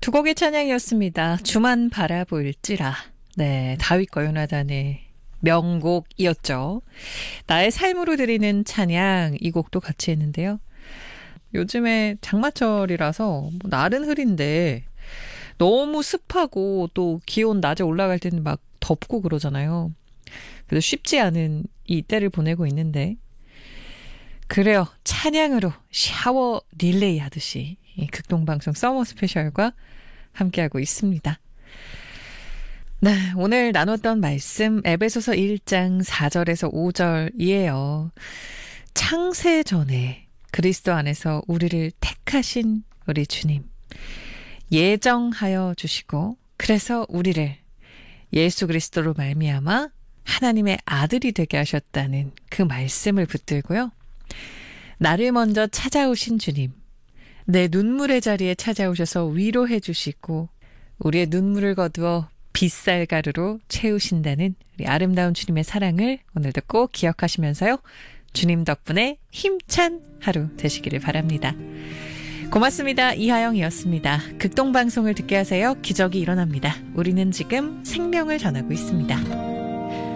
두 곡의 찬양이었습니다. 주만 바라볼지라. 네, 다윗과 요나단의 명곡이었죠. 나의 삶으로 드리는 찬양, 이 곡도 같이 했는데요. 요즘에 장마철이라서 날은 흐린데 너무 습하고 또 기온 낮에 올라갈 때는 막 덥고 그러잖아요. 그래서 쉽지 않은 이 때를 보내고 있는데 그래요. 찬양으로 샤워 릴레이 하듯이 이 극동방송 서머 스페셜과 함께하고 있습니다. 네, 오늘 나눴던 말씀 에베소서 1장 4절에서 5절이에요. 창세 전에 그리스도 안에서 우리를 택하신 우리 주님 예정하여 주시고 그래서 우리를 예수 그리스도로 말미암아 하나님의 아들이 되게 하셨다는 그 말씀을 붙들고요. 나를 먼저 찾아오신 주님, 내 눈물의 자리에 찾아오셔서 위로해 주시고 우리의 눈물을 거두어 빗살가루로 채우신다는 우리 아름다운 주님의 사랑을 오늘도 꼭 기억하시면서요. 주님 덕분에 힘찬 하루 되시기를 바랍니다. 고맙습니다. 이하영이었습니다. 극동방송을 듣게 하세요. 기적이 일어납니다. 우리는 지금 생명을 전하고 있습니다.